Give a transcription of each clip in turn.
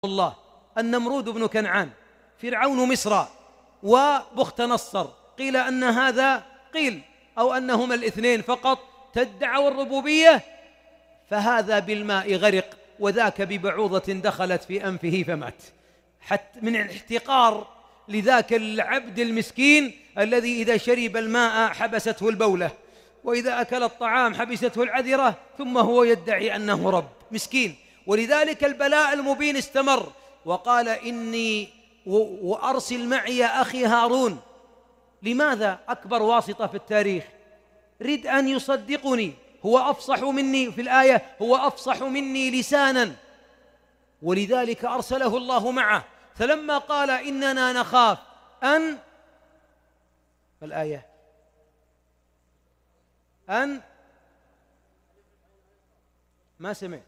الله النمرود بن كنعان فرعون مصر وبخت نصر، قيل أن هذا أو أنهما الاثنين فقط تدعوا الربوبية، فهذا بالماء غرق وذاك ببعوضة دخلت في أنفه فمات، حتى من الاحتقار لذاك العبد المسكين الذي إذا شرب الماء حبسته البولة، وإذا أكل الطعام حبسته العذرة، ثم هو يدعي أنه رب مسكين. ولذلك البلاء المبين استمر، وقال إني وأرسل معي أخي هارون. لماذا؟ أكبر واسطة في التاريخ، رد أن يصدقني، هو أفصح مني في الآية، هو أفصح مني لسانا، ولذلك أرسله الله معه. فلما قال إننا نخاف أن الآية أن ما سمعت،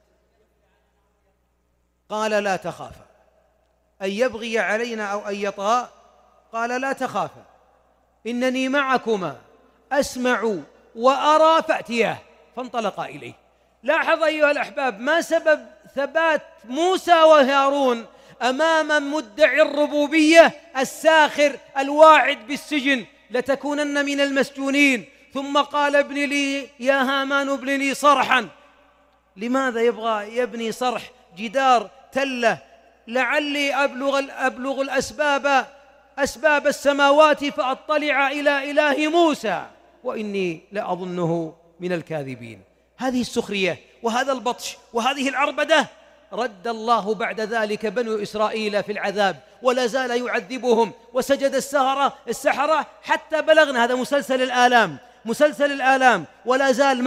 قال لا تخافا أن يبغي علينا أو أن يطغى، قال لا تخافا إنني معكما أسمع وأرى فأتياه، فانطلقا إليه. لاحظ أيها الأحباب ما سبب ثبات موسى وهارون أمام مدعي الربوبية الساخر الواعد بالسجن، لتكونن من المسجونين، ثم قال ابن لي يا هامان ابن لي صرحا. لماذا يبغى يبني صرح جدار تلة؟ لعلي أبلغ أسباب السماوات فأطلع إلى إله موسى وإني لأظنه من الكاذبين. هذه السخرية وهذا البطش وهذه العربدة رد الله بعد ذلك بنو إسرائيل في العذاب، ولا زال يعذبهم، وسجد السحرة حتى بلغنا. هذا مسلسل الآلام، ولا زال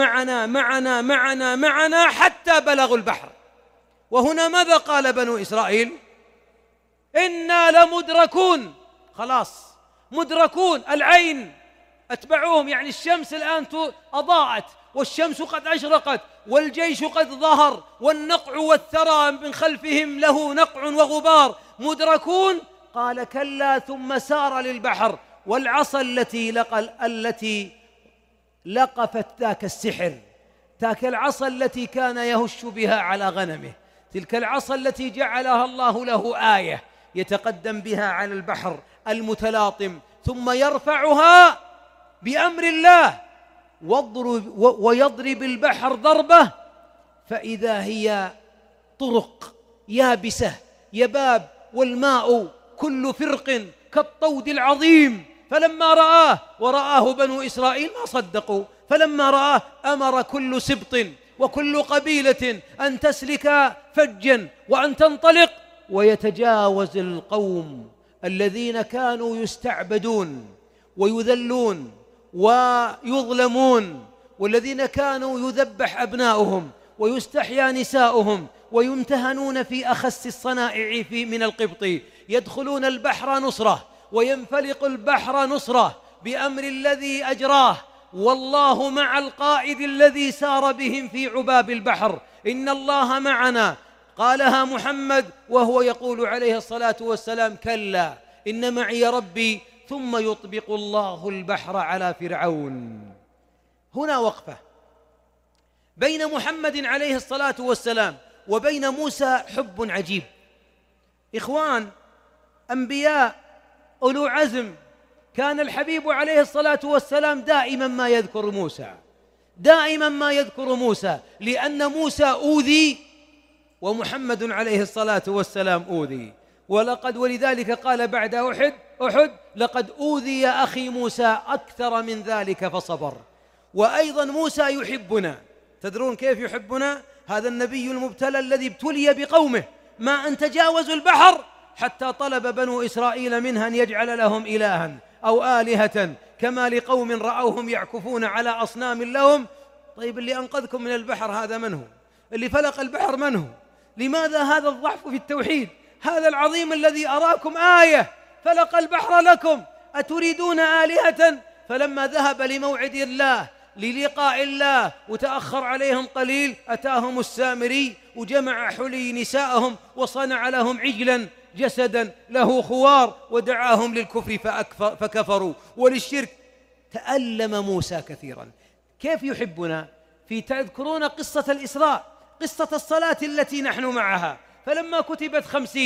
معنا حتى بلغوا البحر. وهنا ماذا قال بنو إسرائيل؟ إنا لمدركون، خلاص مدركون، العين أتبعوهم، يعني الشمس الآن أضاءت، والشمس قد أشرقت، والجيش قد ظهر، والنقع والثرى من خلفهم له نقع وغبار، مدركون. قال كلا، ثم سار للبحر، والعصا التي لقفت ذاك السحر، ذاك العصا التي كان يهش بها على غنمه، تلك العصا التي جعلها الله له آية يتقدم بها على البحر المتلاطم، ثم يرفعها بأمر الله ويضرب البحر ضربة، فإذا هي طرق يابسة يباب، والماء كل فرق كالطود العظيم. فلما ورآه بنو إسرائيل ما صدقوا، فلما رآه أمر كل سبط وكل قبيلة أن تسلك فجا وأن تنطلق ويتجاوز القوم الذين كانوا يستعبدون ويذلون ويظلمون، والذين كانوا يذبح أبناؤهم ويستحيا نساؤهم ويمتهنون في أخس الصنائع من القبط، يدخلون البحر نصرة وينفلق البحر نصرة بأمر الذي أجراه، والله مع القائد الذي سار بهم في عباب البحر. إن الله معنا، قالها محمد وهو يقول عليه الصلاة والسلام كلا إن معي ربي، ثم يطبق الله البحر على فرعون. هنا وقفة بين محمد عليه الصلاة والسلام وبين موسى، حب عجيب. إخوان، أنبياء أولو عزم، كان الحبيب عليه الصلاة والسلام دائما ما يذكر موسى، لأن موسى أوذي ومحمد عليه الصلاة والسلام أوذي. ولذلك قال بعد أحد لقد أوذي أخي موسى أكثر من ذلك فصبر. وأيضا موسى يحبنا، تدرون كيف يحبنا؟ هذا النبي المبتلى الذي ابتلي بقومه، ما أن تجاوزوا البحر حتى طلب بنو إسرائيل منها أن يجعل لهم إلها أو آلهة كما لقوم رأوهم يعكفون على أصنام لهم. طيب اللي أنقذكم من البحر هذا من هو؟ اللي فلق البحر من هو؟ لماذا هذا الضعف في التوحيد؟ هذا العظيم الذي أراكم آية فلق البحر لكم، أتريدون آلهة؟ فلما ذهب لموعد الله للقاء الله وتأخر عليهم قليل، أتاهم السامري وجمع حلي نسائهم وصنع لهم عجلا جسدا له خوار ودعاهم للكفر فكفروا وللشرك. تألم موسى كثيرا. كيف يحبنا؟ تذكرون قصة الإسراء، قصة الصلاة التي نحن معها، فلما كتبت 50